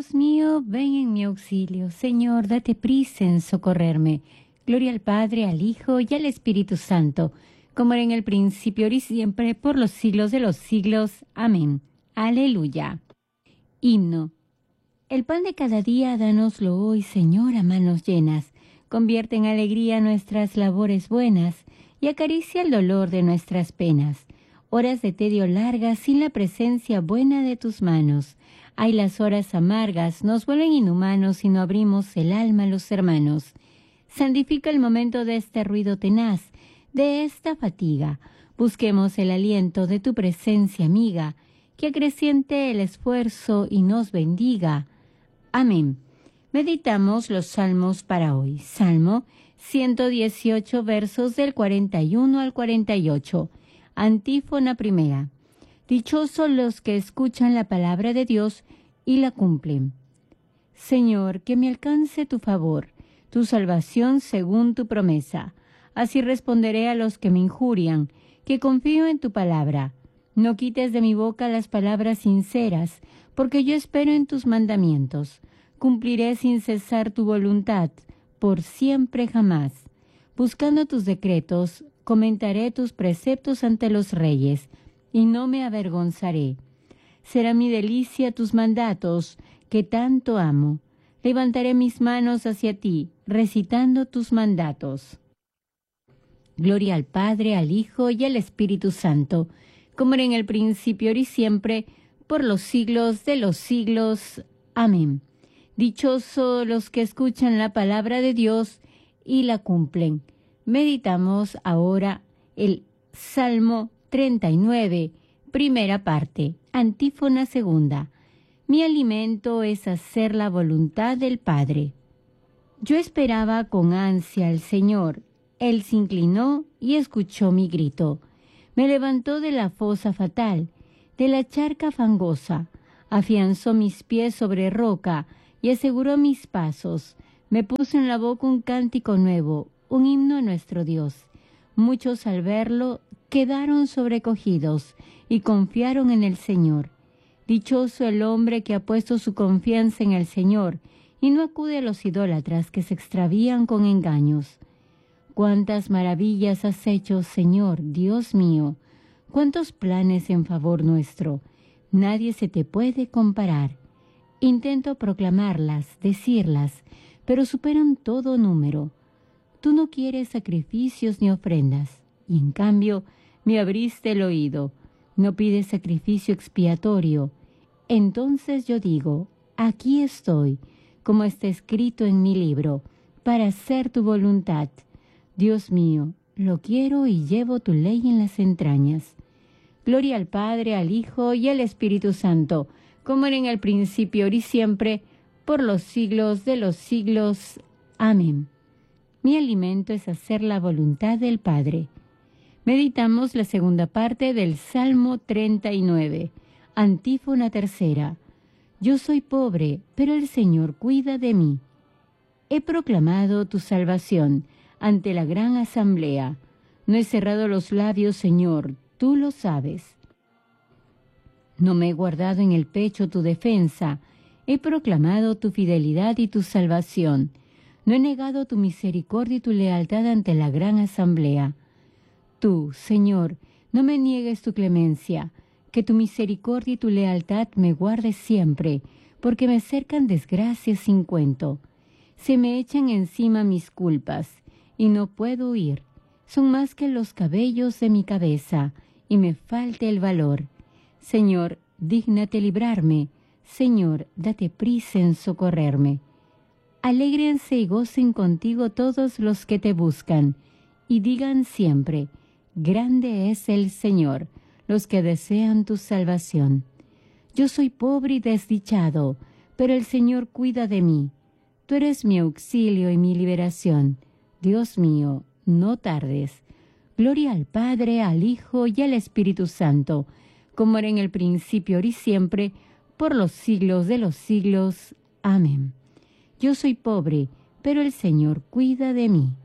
Dios mío, ven en mi auxilio. Señor, date prisa en socorrerme. Gloria al Padre, al Hijo y al Espíritu Santo, como era en el principio, ahora y siempre, por los siglos de los siglos. Amén. Aleluya. Himno. El pan de cada día, dánoslo hoy, Señor, a manos llenas. Convierte en alegría nuestras labores buenas y acaricia el dolor de nuestras penas. Horas de tedio largas sin la presencia buena de tus manos. Ay, las horas amargas nos vuelven inhumanos si no abrimos el alma a los hermanos. Santifica el momento de este ruido tenaz, de esta fatiga. Busquemos el aliento de tu presencia amiga, que acreciente el esfuerzo y nos bendiga. Amén. Meditamos los salmos para hoy. Salmo 118, versos del 41 al 48. Antífona primera. Dichosos los que escuchan la palabra de Dios y la cumplen. Señor, que me alcance tu favor, tu salvación según tu promesa. Así responderé a los que me injurian, que confío en tu palabra. No quites de mi boca las palabras sinceras, porque yo espero en tus mandamientos. Cumpliré sin cesar tu voluntad, por siempre jamás. Buscando tus decretos, comentaré tus preceptos ante los reyes, y no me avergonzaré. Será mi delicia tus mandatos, que tanto amo. Levantaré mis manos hacia ti, recitando tus mandatos. Gloria al Padre, al Hijo y al Espíritu Santo, como era en el principio, ahora y siempre, por los siglos de los siglos. Amén. Dichosos los que escuchan la palabra de Dios y la cumplen. Meditamos ahora el Salmo 39, primera parte, antífona segunda. Mi alimento es hacer la voluntad del Padre. Yo esperaba con ansia al Señor. Él se inclinó y escuchó mi grito. Me levantó de la fosa fatal, de la charca fangosa. Afianzó mis pies sobre roca y aseguró mis pasos. Me puso en la boca un cántico nuevo, un himno a nuestro Dios. Muchos al verlo quedaron sobrecogidos y confiaron en el Señor. Dichoso el hombre que ha puesto su confianza en el Señor y no acude a los idólatras que se extravían con engaños. Cuántas maravillas has hecho, Señor, Dios mío, cuántos planes en favor nuestro. Nadie se te puede comparar. Intento proclamarlas, decirlas, pero superan todo número. Tú no quieres sacrificios ni ofrendas, y en cambio me abriste el oído. No pides sacrificio expiatorio. Entonces yo digo, aquí estoy, como está escrito en mi libro, para hacer tu voluntad. Dios mío, lo quiero y llevo tu ley en las entrañas. Gloria al Padre, al Hijo y al Espíritu Santo, como era en el principio, ahora y siempre, por los siglos de los siglos. Amén. Mi alimento es hacer la voluntad del Padre. Meditamos la segunda parte del Salmo 39, antífona tercera. Yo soy pobre, pero el Señor cuida de mí. He proclamado tu salvación ante la gran asamblea. No he cerrado los labios, Señor, tú lo sabes. No me he guardado en el pecho tu defensa. He proclamado tu fidelidad y tu salvación. No he negado tu misericordia y tu lealtad ante la gran asamblea. Tú, Señor, no me niegues tu clemencia, que tu misericordia y tu lealtad me guardes siempre, porque me cercan desgracias sin cuento. Se me echan encima mis culpas, y no puedo huir. Son más que los cabellos de mi cabeza, y me falta el valor. Señor, dígnate librarme. Señor, date prisa en socorrerme. Alégrense y gocen contigo todos los que te buscan, y digan siempre, grande es el Señor, los que desean tu salvación. Yo soy pobre y desdichado, pero el Señor cuida de mí. Tú eres mi auxilio y mi liberación. Dios mío, no tardes. Gloria al Padre, al Hijo y al Espíritu Santo, como era en el principio, ahora y siempre, por los siglos de los siglos. Amén. Yo soy pobre, pero el Señor cuida de mí.